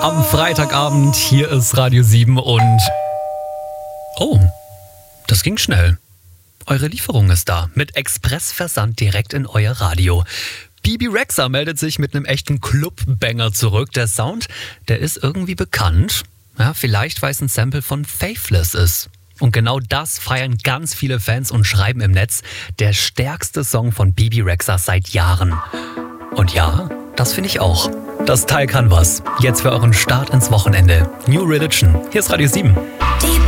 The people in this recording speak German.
am Freitagabend. Hier ist Radio 7 und... Oh, das ging schnell. Eure Lieferung ist da. Mit Expressversand direkt in euer Radio. Bebe Rexha meldet sich mit einem echten Club-Banger zurück. Der Sound, der ist irgendwie bekannt. Ja, vielleicht, weil es ein Sample von Faithless ist. Und genau das feiern ganz viele Fans und schreiben im Netz, der stärkste Song von Bebe Rexha seit Jahren. Und ja, das finde ich auch. Das Teil kann was. Jetzt für euren Start ins Wochenende. New Religion. Hier ist Radio 7.